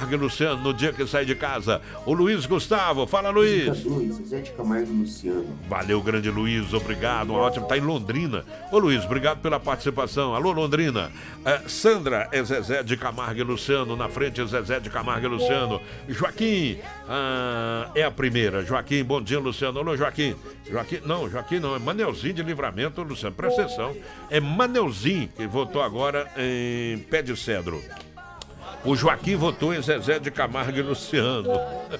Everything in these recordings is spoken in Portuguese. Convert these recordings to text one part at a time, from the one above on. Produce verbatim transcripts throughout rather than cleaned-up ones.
Camargo e Luciano, no dia que sair de casa. O Luiz Gustavo, fala, Luiz. Zezé de Camargo e Luciano. Valeu, grande Luiz, obrigado, uma ótima, tá em Londrina. Ô Luiz, obrigado pela participação. Alô, Londrina. Uh, Sandra é Zezé de Camargo e Luciano, na frente Zezé de Camargo e Luciano. Joaquim, uh, é a primeira. Joaquim, bom dia, Luciano. Alô, Joaquim. Joaquim, não, Joaquim não, é Manelzinho de Livramento, Luciano, presta atenção. É Manelzinho que votou agora em Pé de Cedro. O Joaquim votou em Zezé de Camargo e Luciano.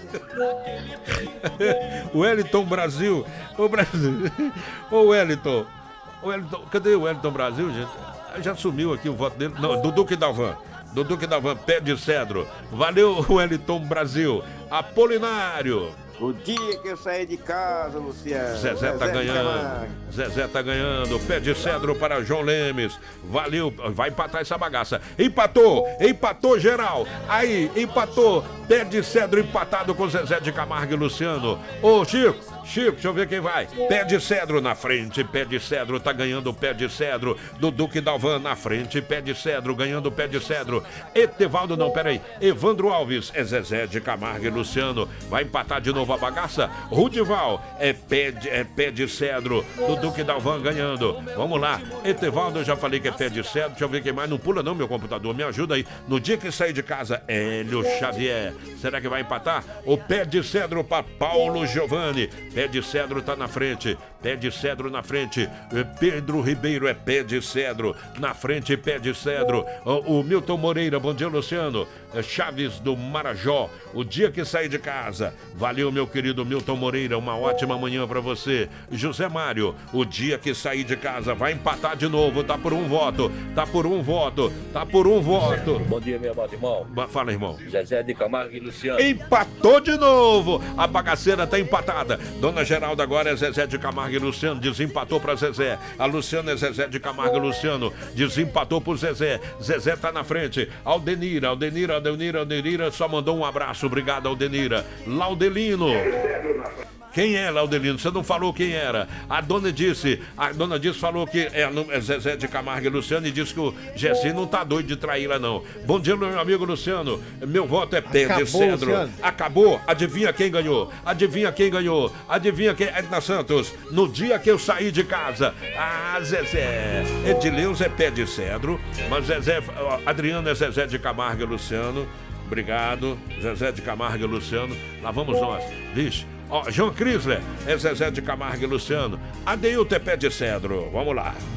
O Wellington Brasil. O Brasil. Ô Wellington. O Wellington. Cadê o Wellington Brasil, gente? Já sumiu aqui o voto dele. Não, do Duque Dalvan. Do Duque Dalvan, Pé de Cedro. Valeu, Wellington Brasil. Apolinário. O dia que eu saí de casa, Luciano. Zezé tá ganhando. Zezé tá ganhando. Pé de Cedro para João Lemes. Valeu. Vai empatar essa bagaça. Empatou. Empatou geral. Aí, empatou. Pé de Cedro empatado com Zezé de Camargo e Luciano. Ô, Chico. Chico, deixa eu ver quem vai. Pé de Cedro na frente. Pé de Cedro tá ganhando o Pé de Cedro. Do Duque Dalvan na frente. Pé de Cedro ganhando o Pé de Cedro. Etevaldo, não, peraí. Evandro Alves é Zezé de Camargo e Luciano. Vai empatar de novo a bagaça. Rudival é pé de, é pé de Cedro. Do Duque Dalvan ganhando. Vamos lá. Etevaldo, eu já falei que é Pé de Cedro. Deixa eu ver quem mais. Não pula não, meu computador. Me ajuda aí. No dia que sair de casa, Hélio Xavier. Será que vai empatar? O Pé de Cedro para Paulo Giovanni. Pé de Cedro tá na frente. Pé de Cedro na frente. Pedro Ribeiro é Pé de Cedro. Na frente, Pé de Cedro. O, o Milton Moreira, bom dia, Luciano. Chaves do Marajó. O dia que sair de casa. Valeu, meu querido Milton Moreira. Uma ótima manhã pra você. José Mário, o dia que sair de casa. Vai empatar de novo. Tá por um voto. Tá por um voto. Tá por um voto. Bom dia, meu amado irmão. Fala, irmão. Zezé de Camargo e Luciano. Empatou de novo. A bagaceira tá empatada. Dona Geralda agora é Zezé de Camargo e Luciano. Desempatou pra Zezé. A Luciana é Zezé de Camargo e Luciano. Desempatou pro Zezé. Zezé tá na frente. Aldenira, Aldenira, Aldenira, Aldenira. Só mandou um abraço. Obrigado, Aldenira. Laudelino. Quem é, Laudelino? Você não falou quem era. A dona disse, a dona disse falou que é, é Zezé de Camargo e Luciano e disse que o Gessi não tá doido de traí-la, não. Bom dia, meu amigo Luciano. Meu voto é Pé de Cedro. Luciano. Acabou. Adivinha quem ganhou? Adivinha quem ganhou? Adivinha quem? Edna Santos. No dia que eu saí de casa. Ah, Zezé. Edileus é Pé de Cedro. Mas Zezé, Adriano é Zezé de Camargo e Luciano. Obrigado. Zezé de Camargo e Luciano. Lá vamos nós. Vixe. Ó, João Crisler é Zezé de Camargo e Luciano. Adeilton é Pé de Cedro. Vamos lá.